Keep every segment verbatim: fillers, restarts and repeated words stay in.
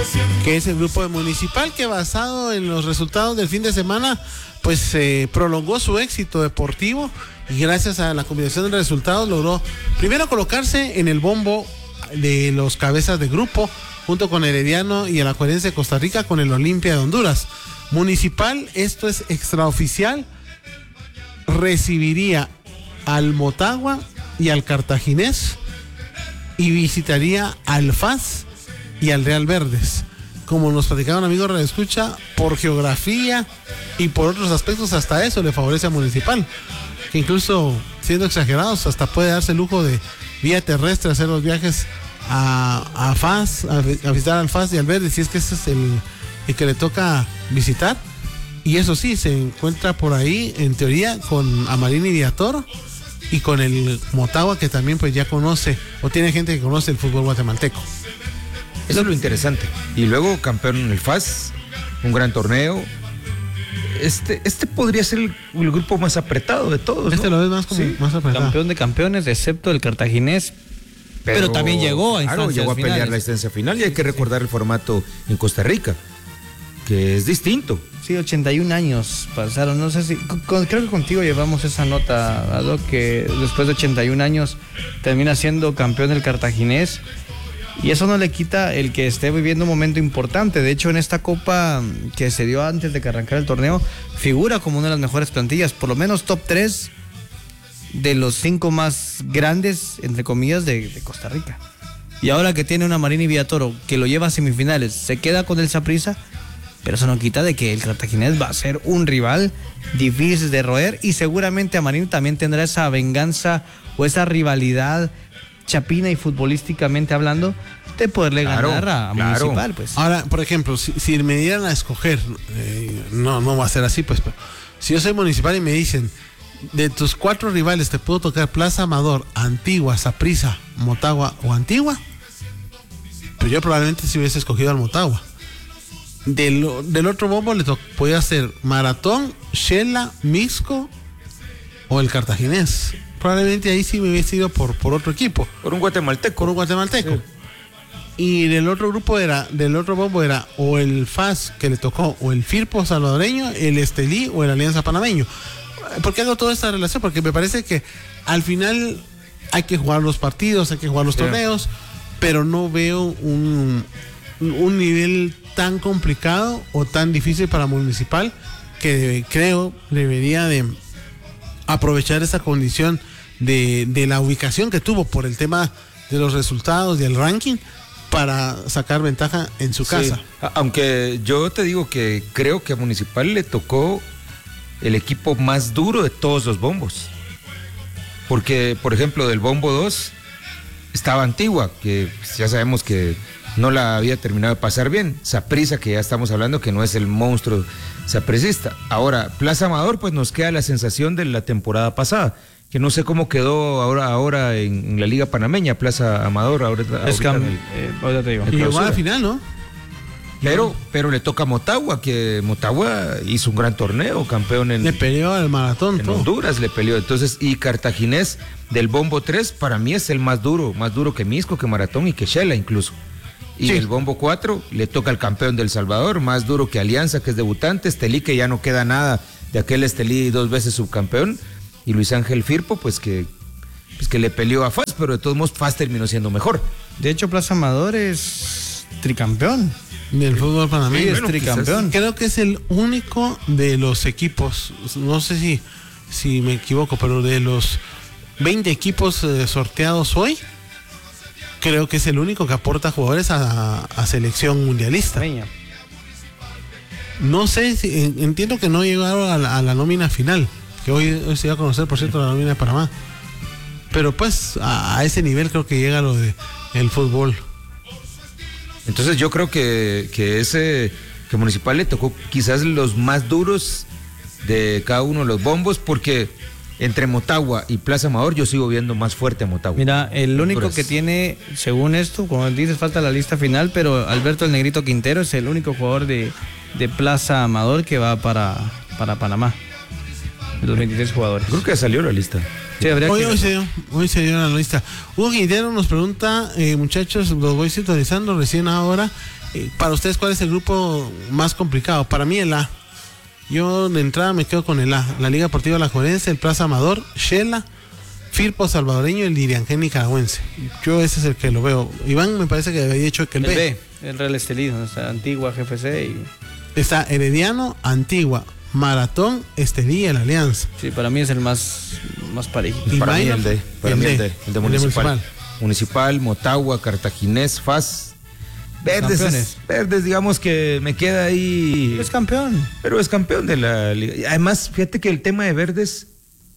que es el grupo de Municipal, que basado en los resultados del fin de semana, pues eh, prolongó su éxito deportivo y gracias a la combinación de resultados logró primero colocarse en el bombo de los cabezas de grupo, junto con Herediano y el Alajuelense de Costa Rica con el Olimpia de Honduras. Municipal, esto es extraoficial, recibiría al Motagua y al Cartaginés y visitaría al F A S y al Real Verdes. Como nos platicaba un amigo Radio Escucha, por geografía y por otros aspectos, hasta eso le favorece a Municipal, que incluso siendo exagerados hasta puede darse el lujo de vía terrestre hacer los viajes a, a F A S, a, a visitar al F A S y al Verde, si es que ese es el, el que le toca visitar. Y eso sí, se encuentra por ahí en teoría con Amarini Villatoro y con el Motagua, que también pues ya conoce o tiene gente que conoce el fútbol guatemalteco. Eso es lo interesante. Y luego campeón en el F A S, un gran torneo. Este, este podría ser el, el grupo más apretado de todos, ¿no? Este lo ves más como sí, más apretado. Campeón de campeones, excepto el Cartaginés. Pero, pero también llegó a instancias claro, llegó a pelear finales. la instancia final, y hay que recordar el formato en Costa Rica, que es distinto. Sí, ochenta y un años pasaron, no sé si, con, creo que contigo llevamos esa nota, dado que después de ochenta y un años termina siendo campeón del Cartaginés, y eso no le quita el que esté viviendo un momento importante. De hecho, en esta copa que se dio antes de que arrancara el torneo, figura como una de las mejores plantillas, por lo menos top tres de los cinco más grandes, entre comillas, de, de Costa Rica. Y ahora que tiene una Amarini Villatoro que lo lleva a semifinales, se queda con el Saprissa, pero eso no quita de que el Cartaginés va a ser un rival difícil de roer, y seguramente Amarini también tendrá esa venganza o esa rivalidad chapina y futbolísticamente hablando de poderle claro, ganar a, a claro. Municipal, pues. Ahora, por ejemplo, si, si me dieran a escoger, eh, no, no va a ser así, pues, pero si yo soy Municipal y me dicen, de tus cuatro rivales te puedo tocar Plaza Amador, Antigua, Saprissa, Motagua o Antigua, pues yo probablemente si hubiese escogido al Motagua. Del, del otro bombo le to- podía ser Maratón, Shela, Mixco o el Cartaginés. Probablemente ahí sí me hubiese ido por, por otro equipo, Por un guatemalteco. por un guatemalteco. Sí. Y del otro grupo era, del otro bombo era o el F A S que le tocó, o el Firpo salvadoreño, el Estelí o el Alianza Panameño. ¿Por qué hago toda esta relación? Porque me parece que al final hay que jugar los partidos, hay que jugar los sí. torneos, pero no veo un, un nivel tan complicado o tan difícil para Municipal, que creo debería de aprovechar esa condición de, de la ubicación que tuvo por el tema de los resultados y el ranking para sacar ventaja en su casa. Sí. Aunque yo te digo que creo que a Municipal le tocó el equipo más duro de todos los bombos, porque por ejemplo del bombo dos estaba Antigua, que ya sabemos que no la había terminado de pasar bien. Saprissa, que ya estamos hablando que no es el monstruo sapricista. Ahora, Plaza Amador, pues nos queda la sensación de la temporada pasada, que no sé cómo quedó ahora ahora en, en la Liga Panameña, Plaza Amador. Ahora, es que, el, eh, ahora te digo. Y llegó a la final, ¿no? Pero, pero le toca a Motagua, que Motagua hizo un gran torneo, campeón en... Le peleó al maratón. En todo. Honduras le peleó. Entonces, y Cartaginés del bombo tres, para mí es el más duro, más duro que Mixco, que Maratón y que Shela incluso. Y sí. El bombo cuatro le toca al campeón del Salvador, más duro que Alianza, que es debutante, Estelí, que ya no queda nada de aquel Estelí dos veces subcampeón, y Luis Ángel Firpo, pues que, pues que le peleó a F A S, pero de todos modos F A S terminó siendo mejor. De hecho, Plaza Amador es tricampeón del fútbol panameño. Sí, es bueno, tricampeón. Creo que es el único de los equipos, no sé si, si me equivoco, pero de los veinte equipos eh, sorteados hoy, creo que es el único que aporta jugadores a, a selección mundialista. Peña. No sé, si, entiendo que no llegaron a la, a la nómina final, que hoy, hoy se va a conocer, por cierto, la nómina de Panamá. Pero pues a, a ese nivel creo que llega lo de el fútbol. Entonces yo creo que, que ese que Municipal le tocó quizás los más duros de cada uno de los bombos, porque entre Motagua y Plaza Amador yo sigo viendo más fuerte a Motagua. Mira, el único Honduras. que tiene, según esto, como dices, falta la lista final, pero Alberto el Negrito Quintero es el único jugador de, de Plaza Amador que va para, para Panamá, de los veintitrés jugadores. Creo que salió la lista. Sí, habría hoy, que... hoy, se dio, hoy se dio la lista. Hugo Quintero nos pregunta, eh, muchachos, los voy sintonizando recién ahora, Eh, para ustedes, ¿cuál es el grupo más complicado? Para mí el A. Yo de entrada me quedo con el A. La Liga Deportiva Alajuelense, el Plaza Amador, Shela, Firpo Salvadoreño y el Diriangén Nicaragüense. Yo ese es el que lo veo. Iván me parece que había dicho que el, El B. B, el Real Estelí, donde está Antigua, G F C y... Está Herediano, Antigua, Maratón, Estelí y el Alianza. Sí, para mí es el más, más parejito. Y Para mí Minor, el de, para el mí el D, de, el de el municipal. de municipal. Municipal, Motagua, Cartaginés, F A S. Verdes, Campeones. es- Verdes, digamos que me queda ahí. Es campeón. Pero es campeón de la liga. Y además, fíjate que el tema de Verdes,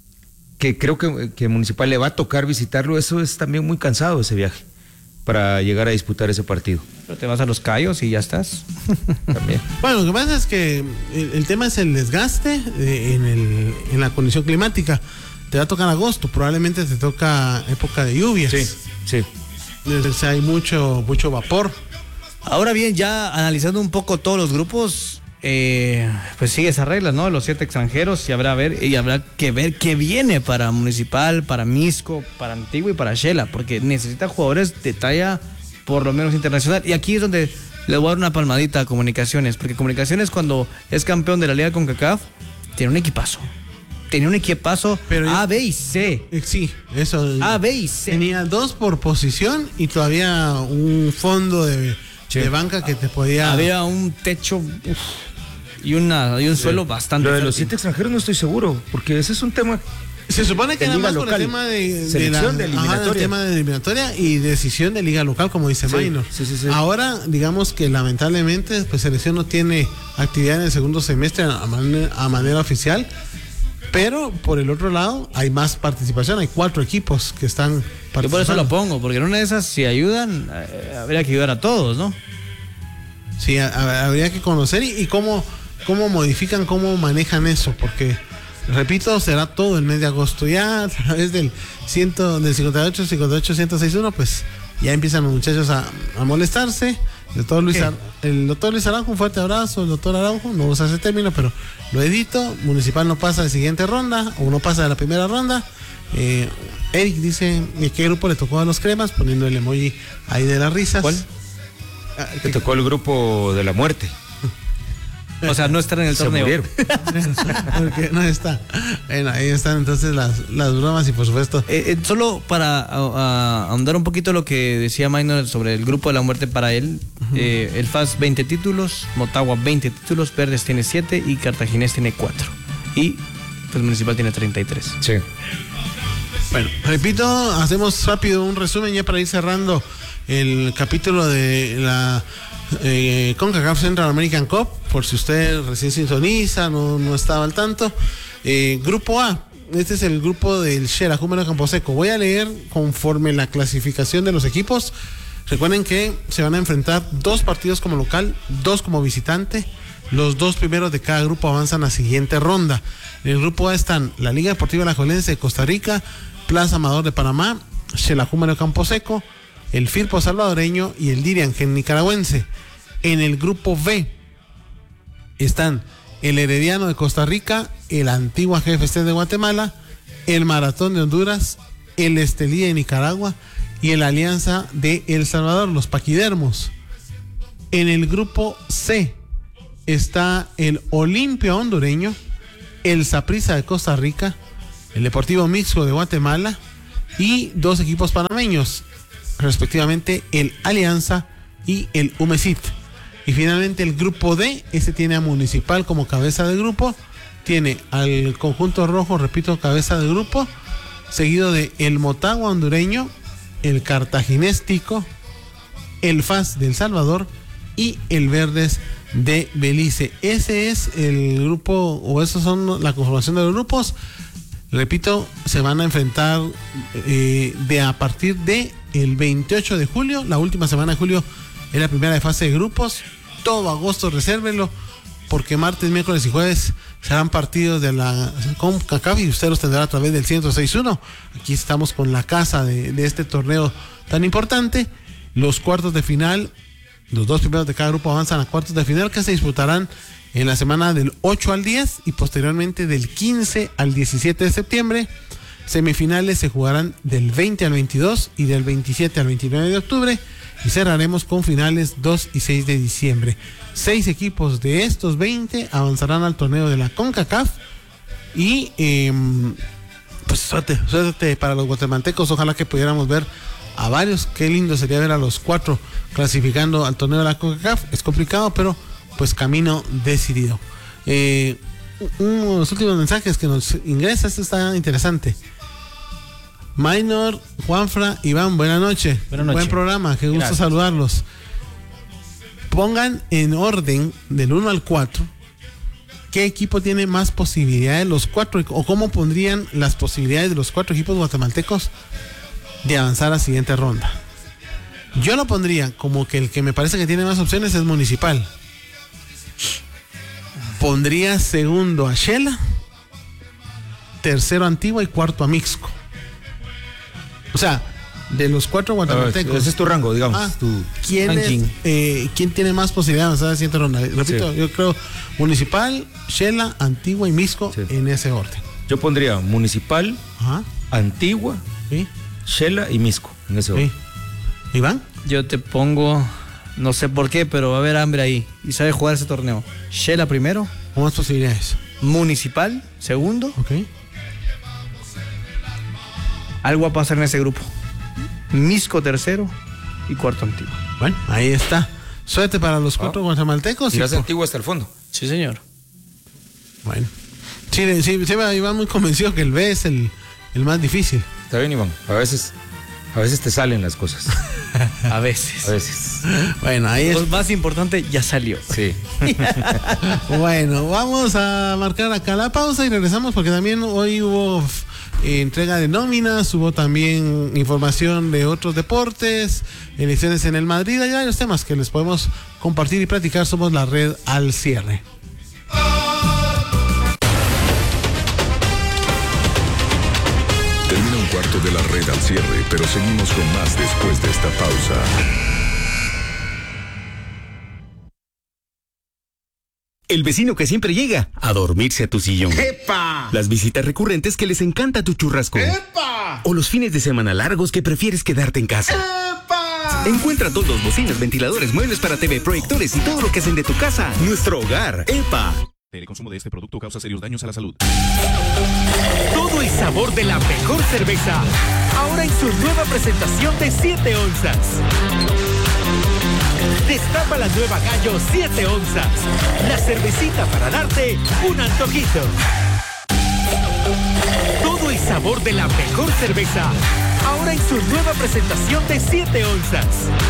que creo que, que Municipal le va a tocar visitarlo, eso es también muy cansado ese viaje para llegar a disputar ese partido. Pero te vas a Los Cayos y ya estás. También. Bueno, lo que pasa es que el, el tema es el desgaste eh, en, el, en la condición climática. Te va a tocar agosto, probablemente te toca época de lluvias. Sí, sí. Entonces hay mucho, mucho vapor. Ahora bien, ya analizando un poco todos los grupos, eh, pues sigue esa regla, ¿no? Los siete extranjeros y habrá, ver, y habrá que ver qué viene para Municipal, para Misco, para Antigua y para Shela, porque necesita jugadores de talla por lo menos internacional. Y aquí es donde le voy a dar una palmadita a Comunicaciones, porque Comunicaciones cuando es campeón de la Liga CONCACAF, tiene un equipazo. Tenía un equipazo Pero A, yo- B y C. Eh, Sí, eso. A, B y C. Tenía dos por posición y todavía un fondo de, Sí. de banca que te podía. Había un techo uf, y, una, y un suelo bastante Lo de los fértil. siete extranjeros no estoy seguro, porque ese es un tema. Se supone que de era liga más por el local. tema de, de Selección de ajá, eliminatoria. el tema de eliminatoria y decisión de liga local, como dice Sí, Minor. sí, sí, sí. Ahora, digamos que lamentablemente, pues selección no tiene actividad en el segundo semestre a manera, a manera oficial, pero por el otro lado hay más participación, hay cuatro equipos que están participando. Yo por eso lo pongo, porque en una de esas, si ayudan, eh, habría que ayudar a todos, ¿no? Sí, a- a- habría que conocer y, y cómo, cómo modifican, cómo manejan eso, porque, repito, será todo el mes de agosto. Ya a través del, ciento, del cincuenta y ocho, cincuenta y ocho, ciento seis uno, pues ya empiezan los muchachos a, a molestarse. El doctor, Luis ¿Qué? Ar- el doctor Luis Araujo, un fuerte abrazo. El doctor Araujo, no usa ese término, pero lo edito. Municipal no pasa de siguiente ronda o no pasa de la primera ronda. Eh, Eric dice ¿de qué grupo le tocó a los cremas? Poniendo el emoji ahí de las risas. ¿Cuál? Ah, Que tocó el grupo de la muerte. O sea, no estar en el Se torneo. murieron. Porque no está. Bueno, ahí están entonces las, las bromas y por supuesto. Eh, eh, solo para a- a- ahondar un poquito lo que decía Minor sobre el grupo de la muerte para él, eh, el F A S veinte títulos, Motagua veinte títulos, Verdes tiene siete y Cartaginés tiene cuatro. Y pues Municipal tiene treinta y tres. Sí. Bueno, repito, hacemos rápido un resumen ya para ir cerrando el capítulo de la eh, CONCACAF Central American Cup, por si usted recién sintoniza, no, no estaba al tanto. Eh, grupo A, este es el grupo del Shela, Júmero Camposeco. Voy a leer conforme la clasificación de los equipos. Recuerden que se van a enfrentar dos partidos como local, dos como visitante. Los dos primeros de cada grupo avanzan a la siguiente ronda. En el grupo A están la Liga Deportiva Alajuelense de Costa Rica, Plaza Amador de Panamá, Xelajú Camposeco, el Firpo salvadoreño y el Diriangén nicaragüense. En el grupo B están el Herediano de Costa Rica, el Antigua G F C de Guatemala, el Maratón de Honduras, el Estelí de Nicaragua y el Alianza de El Salvador, los paquidermos. En el grupo C está el Olimpia hondureño, el Saprissa de Costa Rica, el Deportivo Mixco de Guatemala y dos equipos panameños, respectivamente el Alianza y el Umesit. Y finalmente el grupo D, este tiene a Municipal como cabeza de grupo, tiene al conjunto rojo, repito, cabeza de grupo, seguido de el Motagua hondureño, el Cartaginés Tico, el F A S de El Salvador y el Verdes de Belice. Ese es el grupo, o esos son la conformación de los grupos. Repito, se van a enfrentar eh, de a partir de el veintiocho de julio, la última semana de julio es la primera de fase de grupos. Todo agosto resérvenlo, porque martes, miércoles y jueves serán partidos de la CONCACAF y usted los tendrá a través del ciento seis punto uno. Aquí estamos con la casa de, de este torneo tan importante. Los cuartos de final, los dos primeros de cada grupo avanzan a cuartos de final, que se disputarán en la semana del ocho al diez y posteriormente del quince al diecisiete de septiembre. Semifinales se jugarán del veinte al veintidós y del veintisiete al veintinueve de octubre. Y cerraremos con finales dos y seis de diciembre. Seis equipos de estos veinte avanzarán al torneo de la CONCACAF. Y eh, pues suerte, suerte para los guatemaltecos. Ojalá que pudiéramos ver a varios. Qué lindo sería ver a los cuatro clasificando al torneo de la CONCACAF. Es complicado, pero pues camino decidido. Eh, uno de los últimos mensajes que nos ingresa, este está interesante. Minor, Juanfra, Iván, buena noche. Buena noche. Buen programa, qué gusto Gracias. saludarlos. Pongan en orden del uno al cuatro qué equipo tiene más posibilidades, los cuatro, o cómo pondrían las posibilidades de los cuatro equipos guatemaltecos de avanzar a la siguiente ronda. Yo lo pondría como que el que me parece que tiene más opciones es Municipal. Pondría segundo a Shela, tercero a Antigua y cuarto a Mixco. O sea, de los cuatro guatemaltecos. Ese es tu rango, digamos. Ah, tu ¿quién, ranking. es, eh, ¿Quién tiene más posibilidad de avanzar a la siguiente ronda? Repito, Sí. yo creo Municipal, Shela, Antigua y Mixco, Sí. en ese orden. Yo pondría Municipal, Ajá. Antigua, ¿Sí? Shela y Misco, en ese orden. ¿Sí? ¿Iván? Yo te pongo, no sé por qué, pero va a haber hambre ahí. Y sabe jugar ese torneo. Shela primero, ¿Cómo más posibilidades? Municipal segundo. Ok. Algo va a pasar en ese grupo. Misco tercero y cuarto Antigua. Bueno, ahí está. Suerte para los cuatro Ah. guatemaltecos. y Irás por- Antigua hasta el fondo. Sí, señor. Bueno. Sí, sí, sí, Iván muy convencido que el B es el, el más difícil. Está bien, Iván. A veces, a veces te salen las cosas. A veces. A veces. Bueno, ahí Lo es. más importante ya salió. Sí. Bueno, vamos a marcar acá la pausa y regresamos porque también hoy hubo eh, entrega de nóminas, hubo también información de otros deportes, elecciones en el Madrid, hay varios temas que les podemos compartir y platicar. Somos la red al cierre. Termina un cuarto de la red al cierre, pero seguimos con más después de esta pausa. El vecino que siempre llega a dormirse a tu sillón. ¡Epa! Las visitas recurrentes que les encanta tu churrasco. ¡Epa! O los fines de semana largos que prefieres quedarte en casa. ¡Epa! Encuentra todos, bocinas, ventiladores, muebles para T V, proyectores y todo lo que hacen de tu casa nuestro hogar. ¡Epa! El consumo de este producto causa serios daños a la salud. Todo el sabor de la mejor cerveza, ahora en su nueva presentación de siete onzas. Destapa la nueva Gallo siete onzas, la cervecita para darte un antojito. Todo el sabor de la mejor cerveza, ahora en su nueva presentación de siete onzas.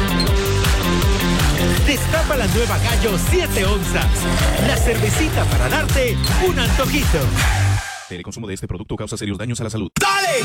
Destapa la nueva Gallo siete onzas, la cervecita para darte un antojito. El consumo de este producto causa serios daños a la salud. ¡Dale!